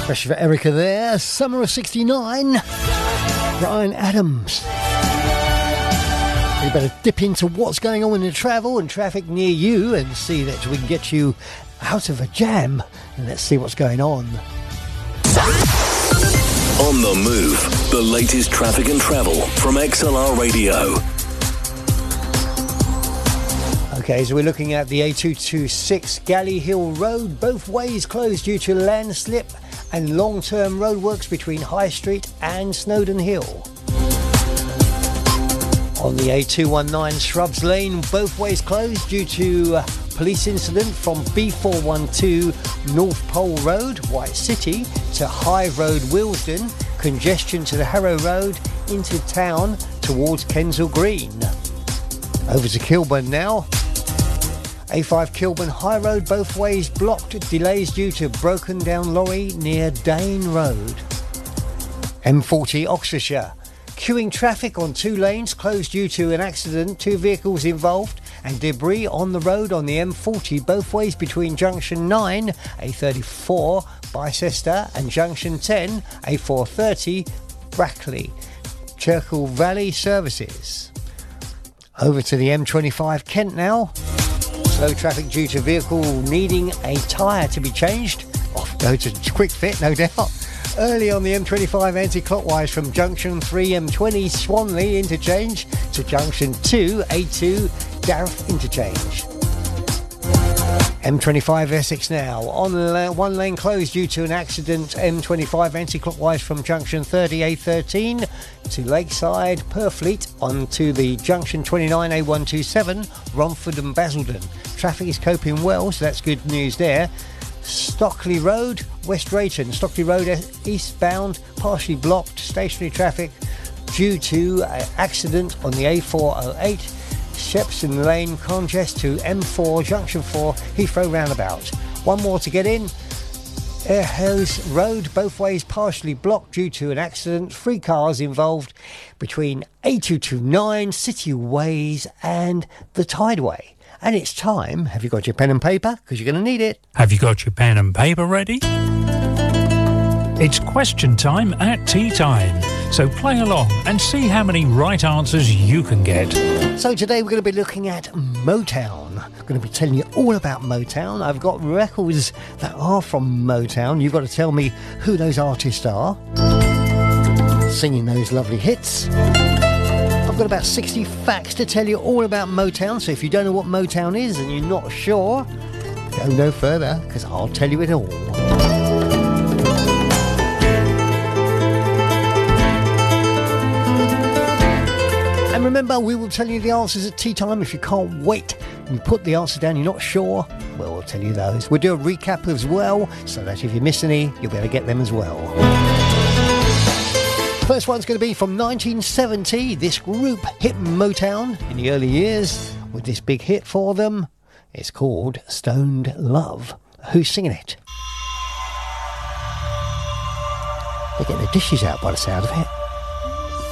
Especially for Erica there. Summer of 69. Bryan Adams. You better dip into what's going on in the travel and traffic near you and see that we can get you out of a jam. And let's see what's going on. On the Move, the latest traffic and travel from XLR Radio. Okay, so we're looking at the A226 Galley Hill Road, both ways closed due to landslip and long-term roadworks between High Street and Snowdon Hill. On the A219 Shrubs Lane, both ways closed due to police incident from B412 North Pole Road, White City, to High Road, Willesden, congestion to the Harrow Road into town towards Kensal Green. Over to Kilburn now. A5 Kilburn High Road, both ways blocked, delays due to broken down lorry near Dane Road. M40 Oxfordshire, queuing traffic on two lanes, closed due to an accident, two vehicles involved, and debris on the road on the M40, both ways between Junction 9, A34, Bicester, and Junction 10, A430, Brackley. Cherkell Valley services. Over to the M25 Kent now. Slow traffic due to vehicle needing a tyre to be changed. Off go to Quick Fit, no doubt. Early on the M25 anti-clockwise from Junction 3 M20 Swanley interchange to Junction 2 A2 Darragh interchange. M25 Essex now. On one lane closed due to an accident. M25 anti-clockwise from Junction 30 A13 to Lakeside Purfleet onto the Junction 29 A127 Romford and Basildon. Traffic is coping well, so that's good news there. Stockley Road, West Drayton. Stockley Road eastbound, partially blocked. Stationary traffic due to an accident on the A408. Shepson Lane, congest to M4, Junction 4, Heathrow roundabout. One more to get in. Airhouse Road, both ways partially blocked due to an accident. 3 cars involved between A229, City Ways and the Tideway. And it's time. Have you got your pen and paper? Because you're going to need it. Have you got your pen and paper ready? It's question time at tea time. So play along and see how many right answers you can get. So today we're going to be looking at Motown. I'm going to be telling you all about Motown. I've got records that are from Motown. You've got to tell me who those artists are singing those lovely hits. I've got about 60 facts to tell you all about Motown, so if you don't know what Motown is and you're not sure, go no further, because I'll tell you it all. And remember, we will tell you the answers at tea time. If you can't wait and you put the answer down, you're not sure, well, we'll tell you those. We'll do a recap as well, so that if you miss any, you'll be able to get them as well. First one's going to be from 1970. This group hit Motown in the early years with this big hit for them. It's called Stoned Love. Who's singing it? They're getting the dishes out by the sound of it.